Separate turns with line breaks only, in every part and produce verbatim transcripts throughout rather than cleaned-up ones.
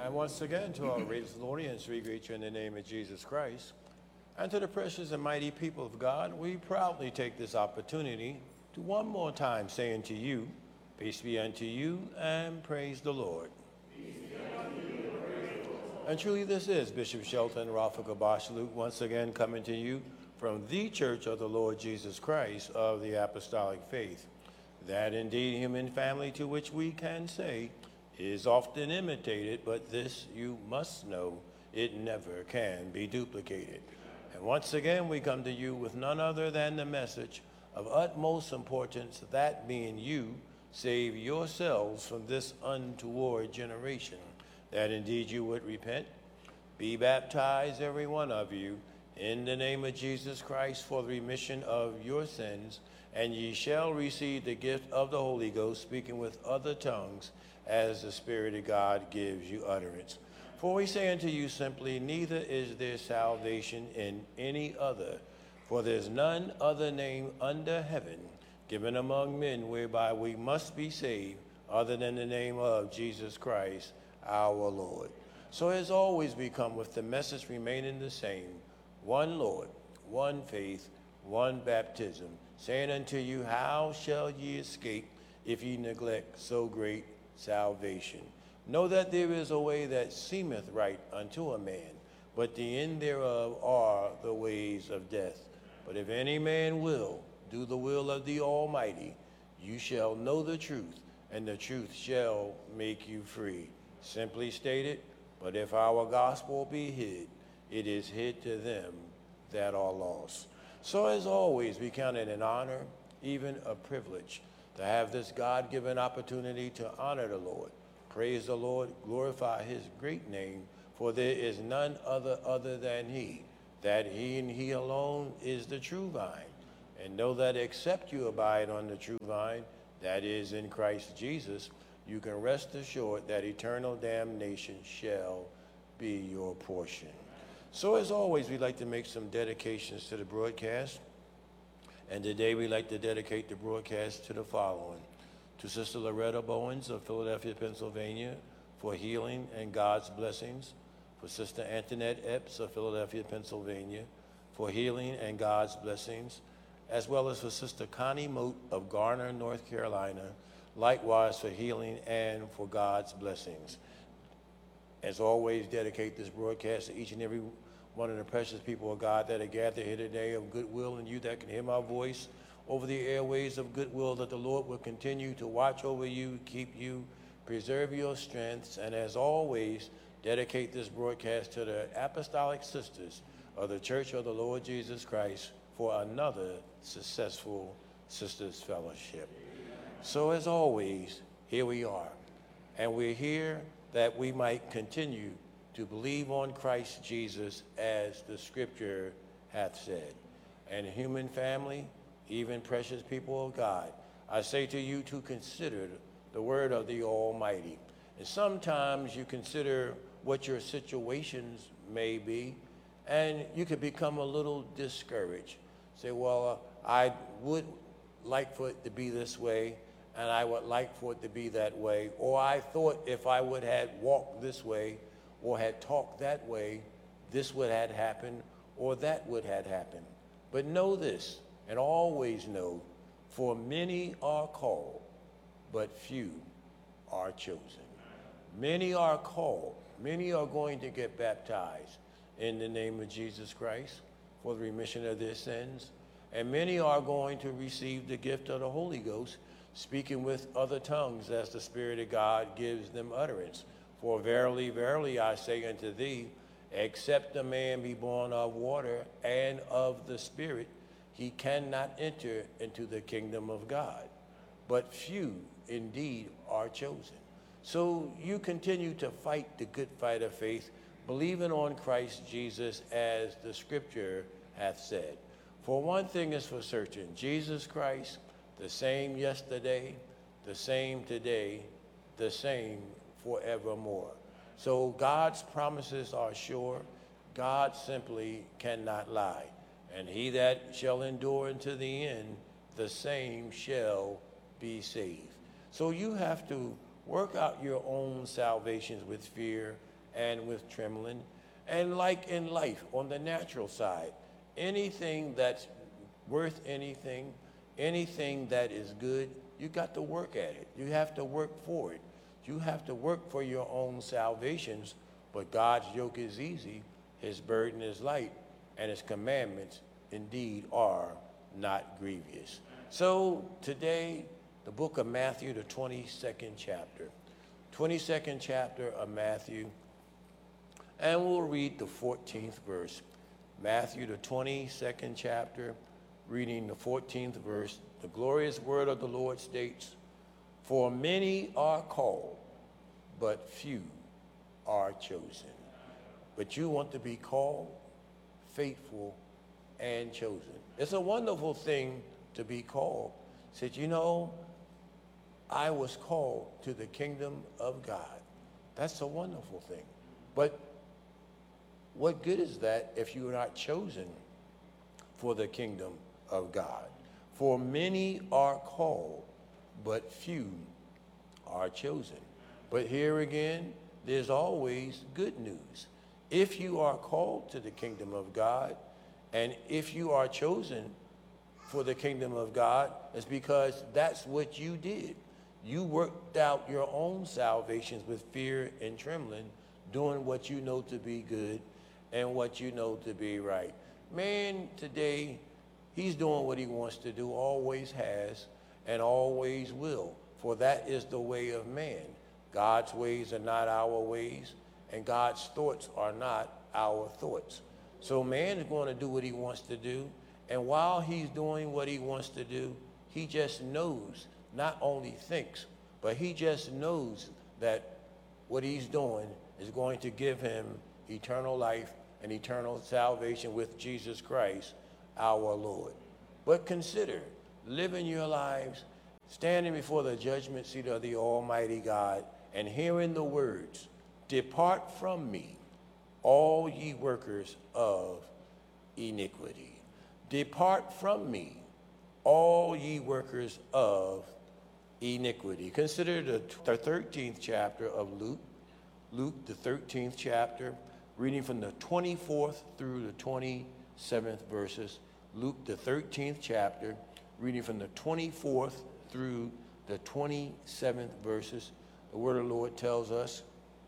And once again, to our greatest audience, we greet you in the name of Jesus Christ. And to the precious and mighty people of God, we proudly take this opportunity to one more time say unto you, peace be unto you, and praise the Lord. Peace be unto you, praise the Lord. And truly this is Bishop Shelton Rafika Bashaluk once again coming to you from the Church of the Lord Jesus Christ of the Apostolic Faith. That indeed human family to which we can say is often imitated, but this you must know, it never can be duplicated. And once again, we come to you with none other than the message of utmost importance, that being you, save yourselves from this untoward generation, that indeed you would repent, be baptized, every one of you, in the name of Jesus Christ for the remission of your sins, and ye shall receive the gift of the Holy Ghost, speaking with other tongues, as the Spirit of God gives you utterance. For we say unto you simply, neither is there salvation in any other, for there's none other name under heaven given among men whereby we must be saved, other than the name of Jesus Christ our Lord. So as always we come with the message remaining the same, one Lord, one faith, one baptism, saying unto you, how shall ye escape if ye neglect so great salvation? Know that there is a way that seemeth right unto a man, but the end thereof are the ways of death. But if any man will do the will of the Almighty, you shall know the truth, and the truth shall make you free. Simply stated, but if our gospel be hid, it is hid to them that are lost. So as always, we count it an honor, even a privilege, to have this God-given opportunity to honor the Lord, praise the Lord, glorify his great name, for there is none other other than he, that he and he alone is the true vine. And know that except you abide on the true vine, that is in Christ Jesus, you can rest assured that eternal damnation shall be your portion. So as always, we'd like to make some dedications to the broadcast. And today we'd like to dedicate the broadcast to the following. To Sister Loretta Bowens of Philadelphia, Pennsylvania, for healing and God's blessings. For Sister Antoinette Epps of Philadelphia, Pennsylvania, for healing and God's blessings. As well as for Sister Connie Moat of Garner, North Carolina, likewise for healing and for God's blessings. As always, dedicate this broadcast to each and every one of the precious people of God that are gathered here today of goodwill, and you that can hear my voice over the airways of goodwill, that the Lord will continue to watch over you, keep you, preserve your strengths, and as always, dedicate this broadcast to the apostolic sisters of the Church of the Lord Jesus Christ for another successful Sisters Fellowship. So as always, here we are, and we're here that we might continue to believe on Christ Jesus as the scripture hath said. And human family, even precious people of God, I say to you to consider the word of the Almighty. And sometimes you consider what your situations may be, and you could become a little discouraged. Say, well, uh, I would like for it to be this way, and I would like for it to be that way. Or I thought if I would have walked this way or had talked that way, this would have happened or that would have happened. But know this, and always know, for many are called, but few are chosen. Many are called, many are going to get baptized in the name of Jesus Christ for the remission of their sins, and many are going to receive the gift of the Holy Ghost, speaking with other tongues as the Spirit of God gives them utterance. For verily, verily, I say unto thee, except a man be born of water and of the Spirit, he cannot enter into the kingdom of God. But few indeed are chosen. So you continue to fight the good fight of faith, believing on Christ Jesus as the scripture hath said. For one thing is for certain, Jesus Christ, the same yesterday, the same today, the same forevermore. So God's promises are sure. God simply cannot lie. And he that shall endure unto the end, the same shall be saved. So you have to work out your own salvations with fear and with trembling. And like in life, on the natural side, anything that's worth anything, anything that is good, you got to work at it. You have to work for it. You have to work for your own salvations, but God's yoke is easy, his burden is light, and his commandments indeed are not grievous. So today, the book of Matthew, the twenty-second chapter. twenty-second chapter of Matthew, and we'll read the fourteenth verse. Matthew, the twenty-second chapter, reading the fourteenth verse. The glorious word of the Lord states, "For many are called, but few are chosen." But you want to be called, faithful, and chosen. It's a wonderful thing to be called. Said, you know, I was called to the kingdom of God. That's a wonderful thing. But what good is that if you are not chosen for the kingdom of God? For many are called, but few are chosen. But here again, there's always good news. If you are called to the kingdom of God, and if you are chosen for the kingdom of God, it's because that's what you did. You worked out your own salvations with fear and trembling, doing what you know to be good and what you know to be right. Man, today, he's doing what he wants to do, always has, and always will. For that is the way of man. God's ways are not our ways, and God's thoughts are not our thoughts. So man is going to do what he wants to do, and while he's doing what he wants to do, he just knows, not only thinks, but he just knows that what he's doing is going to give him eternal life and eternal salvation with Jesus Christ, our Lord. But consider living your lives, standing before the judgment seat of the Almighty God, and hearing the words, "Depart from me, all ye workers of iniquity." Depart from me, all ye workers of iniquity. Consider the thirteenth chapter of Luke. Luke, the thirteenth chapter, reading from the twenty-fourth through the twenty-seventh verses. Luke, the thirteenth chapter, reading from the twenty-fourth through the twenty-seventh verses. The word of the Lord tells us,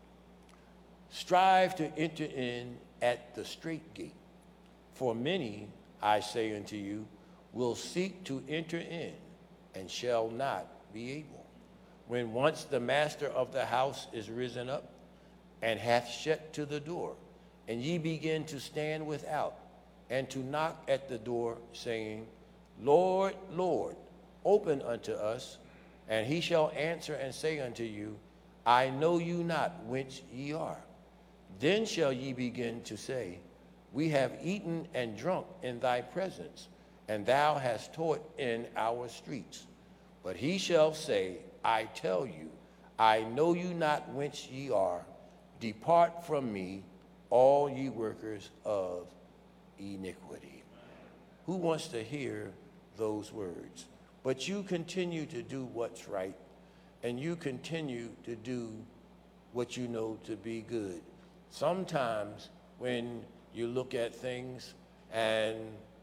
"Strive to enter in at the strait gate, for many, I say unto you, will seek to enter in and shall not be able. When once the master of the house is risen up and hath shut to the door, and ye begin to stand without and to knock at the door, saying, Lord, Lord, open unto us. And he shall answer and say unto you, I know you not whence ye are. Then shall ye begin to say, We have eaten and drunk in thy presence, and thou hast taught in our streets. But he shall say, I tell you, I know you not whence ye are. Depart from me, all ye workers of iniquity." Who wants to hear those words? But you continue to do what's right, and you continue to do what you know to be good. Sometimes when you look at things and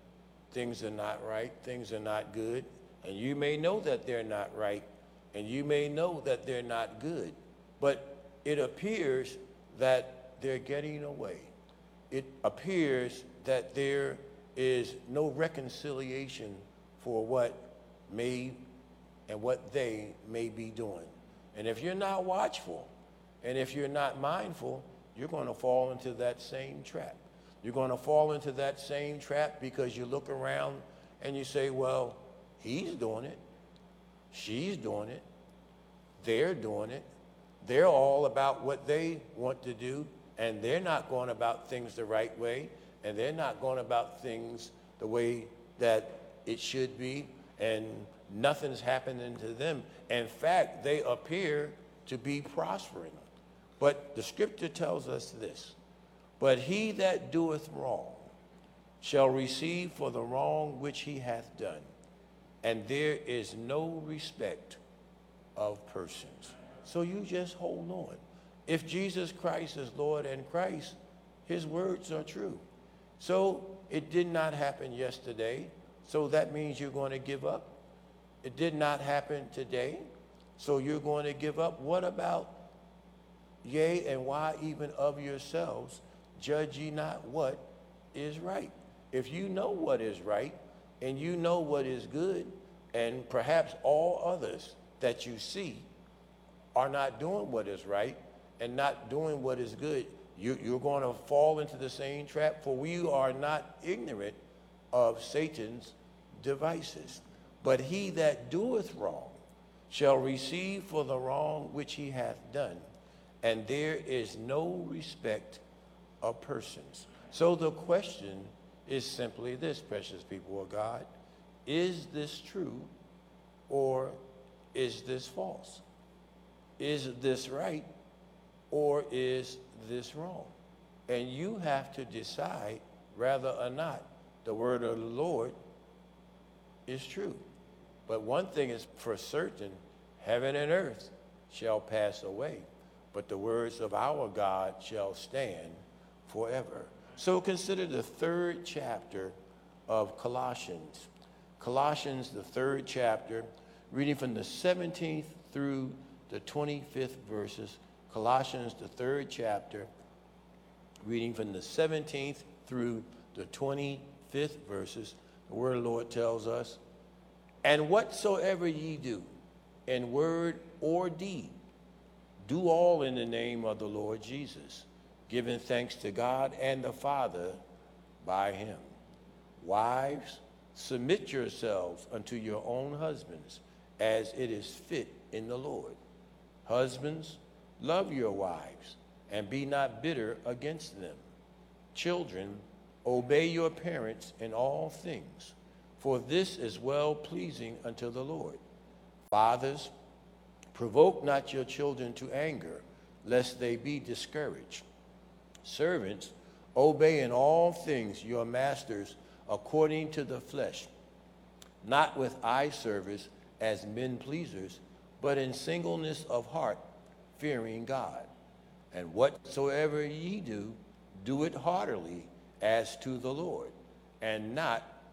things are not right, things are not good, and you may know that they're not right, and you may know that they're not good, but it appears that they're getting away. It appears that there is no reconciliation for what may and what they may be doing. And if you're not watchful, and if you're not mindful, you're going to fall into that same trap. You're going to fall into that same trap because you look around and you say, well, he's doing it, she's doing it, they're doing it. They're all about what they want to do, and they're not going about things the right way, and they're not going about things the way that it should be, and nothing's happening to them. In fact, they appear to be prospering. But the scripture tells us this, but he that doeth wrong shall receive for the wrong which he hath done, and there is no respect of persons. So you just hold on. If Jesus Christ is Lord and Christ, his words are true. So it did not happen yesterday, so that means you're going to give up. It did not happen today, so you're going to give up. What about, yea, and why even of yourselves, judge ye not what is right? If you know what is right, and you know what is good, and perhaps all others that you see are not doing what is right and not doing what is good, you, you're going to fall into the same trap, for we are not ignorant of Satan's devices. But he that doeth wrong shall receive for the wrong which he hath done, and there is no respect of persons. So the question is simply this, precious people of God: is this true or is this false? Is this right or is this wrong? And you have to decide whether or not the word of the Lord is true. But one thing is for certain: heaven and earth shall pass away, but the words of our God shall stand forever. So consider the third chapter of Colossians. Colossians, the third chapter, reading from the seventeenth through the twenty-fifth verses. Colossians, the third chapter, reading from the seventeenth through the twenty-fifth verses. The word of the Lord tells us, "And whatsoever ye do, in word or deed, do all in the name of the Lord Jesus, giving thanks to God and the Father by him. Wives, submit yourselves unto your own husbands, as it is fit in the Lord. Husbands, love your wives, and be not bitter against them. Children, obey your parents in all things, for this is well-pleasing unto the Lord. Fathers, provoke not your children to anger, lest they be discouraged. Servants, obey in all things your masters according to the flesh, not with eye service as men pleasers, but in singleness of heart, fearing God. And whatsoever ye do, do it heartily as to the Lord, and not